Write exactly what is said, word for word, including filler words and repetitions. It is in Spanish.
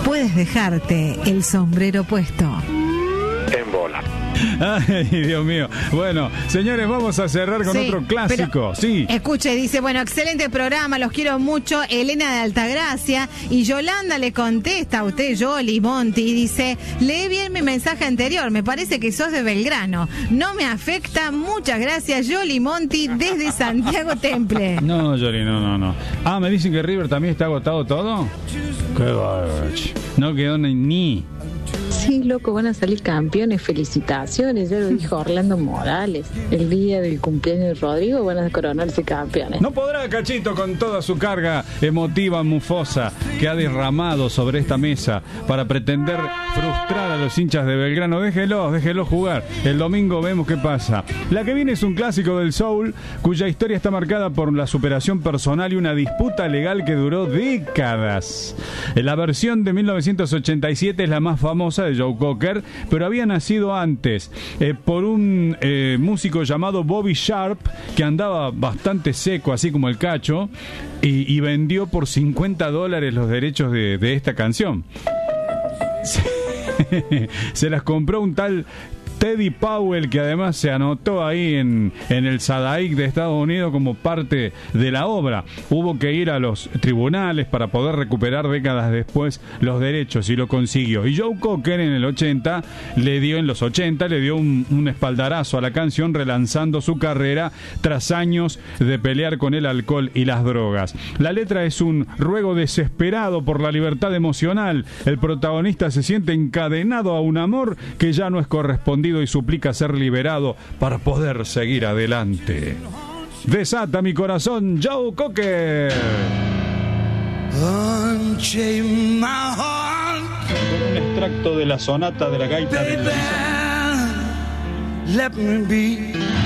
puedes dejarte el sombrero puesto. En bola. Ay, Dios mío. Bueno, señores, vamos a cerrar con Sí, otro clásico. pero, Sí. Escuche, dice, bueno, excelente programa, los quiero mucho, Elena de Altagracia. Y Yolanda le contesta a usted, Yoli Monti, y dice, lee bien mi mensaje anterior, me parece que sos de Belgrano. No me afecta, muchas gracias, Yoli Monti, desde Santiago Temple. No, Yoli, no, no, no. Ah, me dicen que River también está agotado todo. Qué bárbaro. No quedó ni... ni. Sí, loco, van a salir campeones, felicitaciones, ya lo dijo Orlando Morales. El día del cumpleaños de Rodrigo van a coronarse campeones. No podrá Cachito con toda su carga emotiva mufosa que ha derramado sobre esta mesa para pretender frustrar a los hinchas de Belgrano. Déjelo, déjelo jugar. El domingo vemos qué pasa. La que viene es un clásico del soul cuya historia está marcada por la superación personal y una disputa legal que duró décadas. La versión de mil novecientos ochenta y siete es la más famosa de Joe Cocker, pero había nacido antes eh, por un eh, músico llamado Bobby Sharp que andaba bastante seco, así como el Cacho, y, y vendió por cincuenta dólares los derechos de, de esta canción. Se, se las compró un tal Teddy Powell, que además se anotó ahí en, en el Sadaic de Estados Unidos como parte de la obra. Hubo que ir a los tribunales para poder recuperar décadas después los derechos y lo consiguió. Y Joe Cocker en el ochenta le dio, en los ochenta le dio un, un espaldarazo a la canción, relanzando su carrera tras años de pelear con el alcohol y las drogas. La letra es un ruego desesperado por la libertad emocional. El protagonista se siente encadenado a un amor que ya no es correspondido y suplica ser liberado para poder seguir adelante. Desata mi corazón, Joe Cocker. Unchain my heart, Con un extracto de la sonata de la gaita del baby, let me be.